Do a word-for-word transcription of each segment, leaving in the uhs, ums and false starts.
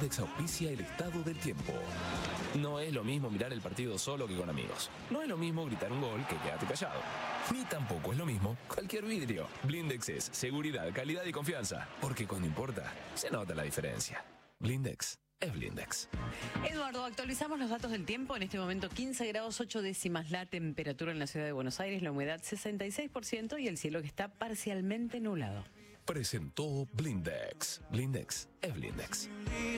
Blindex auspicia el estado del tiempo. No es lo mismo mirar el partido solo que con amigos. No es lo mismo gritar un gol que quedarte callado. Ni tampoco es lo mismo cualquier vidrio. Blindex es seguridad, calidad y confianza. Porque cuando importa, se nota la diferencia. Blindex es Blindex. Eduardo, actualizamos los datos del tiempo. En este momento quince grados ocho décimas la temperatura en la ciudad de Buenos Aires, la humedad sesenta y seis por ciento y el cielo que está parcialmente nublado. Presentó Blindex. Blindex es Blindex.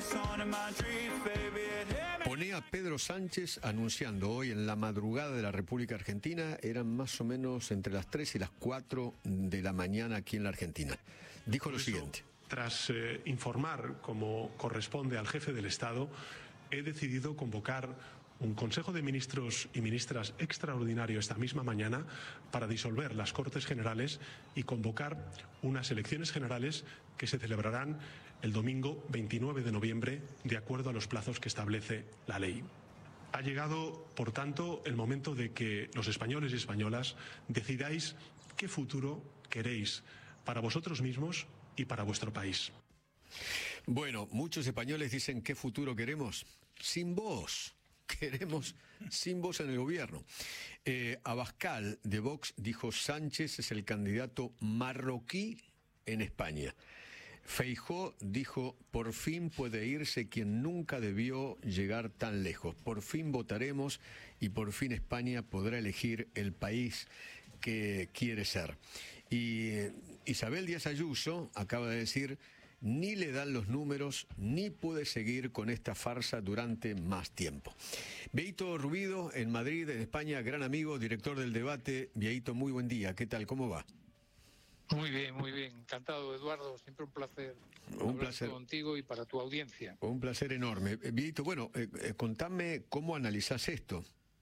Poné a Pedro Sánchez anunciando hoy en la madrugada de la República Argentina, eran más o menos entre las tres y las cuatro de la mañana aquí en la Argentina. Dijo lo siguiente. Tras eh, informar, como corresponde al jefe del Estado, he decidido convocar un Consejo de Ministros y Ministras extraordinario esta misma mañana para disolver las Cortes Generales y convocar unas elecciones generales que se celebrarán el domingo veintinueve de noviembre, de acuerdo a los plazos que establece la ley. Ha llegado, por tanto, el momento de que los españoles y españolas decidáis qué futuro queréis para vosotros mismos y para vuestro país. Bueno, muchos españoles dicen ¿qué futuro queremos? Sin vos. Queremos sin vos en el gobierno. Eh, Abascal de Vox dijo Sánchez es el candidato marroquí en España. Feijóo dijo por fin puede irse quien nunca debió llegar tan lejos. Por fin votaremos y por fin España podrá elegir el país que quiere ser. Y Isabel Díaz Ayuso acaba de decir ni le dan los números, ni puede seguir con esta farsa durante más tiempo. Bieito Rubido, en Madrid, en España, gran amigo, director del Debate. Bieito, muy buen día. ¿Qué tal? ¿Cómo va? Muy bien, muy bien. Encantado, Eduardo. Siempre un placer. Un placer contigo y para tu audiencia. Un placer enorme. Bieito, bueno, eh, eh, contame cómo analizás esto.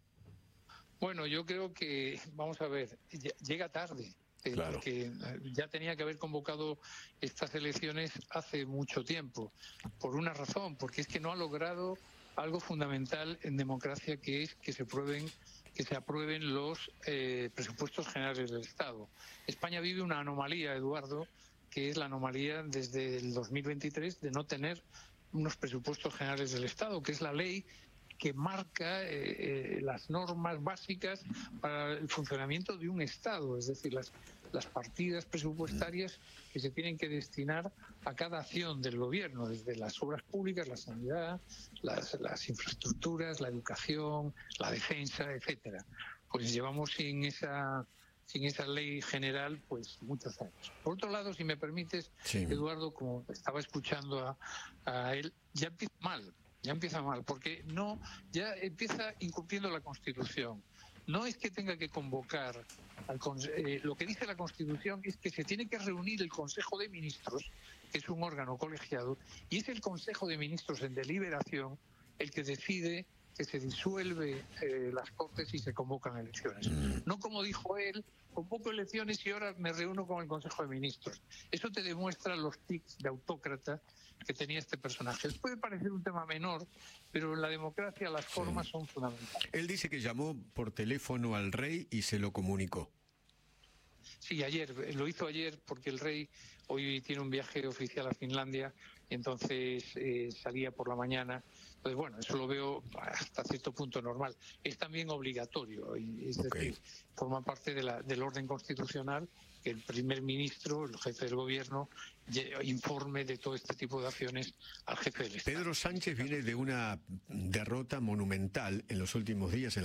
Bueno, yo creo que, vamos a ver, llega tarde. Claro. Porque ya tenía que haber convocado estas elecciones hace mucho tiempo, por una razón, porque es que no ha logrado algo fundamental en democracia, que es que se prueben, que se aprueben los eh, presupuestos generales del Estado. España vive una anomalía, Eduardo, que es la anomalía desde el dos mil veintitrés de no tener unos presupuestos generales del Estado, que es la ley que marca eh, eh, las normas básicas para el funcionamiento de un Estado, es decir, las, las partidas presupuestarias que se tienen que destinar a cada acción del gobierno, desde las obras públicas, la sanidad, las, las infraestructuras, la educación, la defensa, etcétera. Pues llevamos sin esa sin esa ley general pues muchos años. Por otro lado, si me permites, sí. Eduardo, como estaba escuchando a, a él, ya empieza mal. Ya empieza mal, porque no, ya empieza incumpliendo la Constitución. No es que tenga que convocar, al, eh, lo que dice la Constitución es que se tiene que reunir el Consejo de Ministros, que es un órgano colegiado, y es el Consejo de Ministros en deliberación el que decide que se disuelve eh, las Cortes y se convocan elecciones. No como dijo él, convoco elecciones y ahora me reúno con el Consejo de Ministros. Eso te demuestra los tics de autócrata que tenía este personaje. Les puede parecer un tema menor, pero en la democracia las formas sí. son fundamentales. Él dice que llamó por teléfono al rey y se lo comunicó. Sí, ayer, lo hizo ayer porque el rey hoy tiene un viaje oficial a Finlandia y entonces eh, salía por la mañana. Entonces, bueno, eso lo veo hasta cierto punto normal. Es también obligatorio, es okay. decir, forma parte de la, del orden constitucional que el primer ministro, el jefe del gobierno, informe de todo este tipo de acciones al jefe del Estado. Pedro Sánchez viene de una derrota monumental en los últimos días en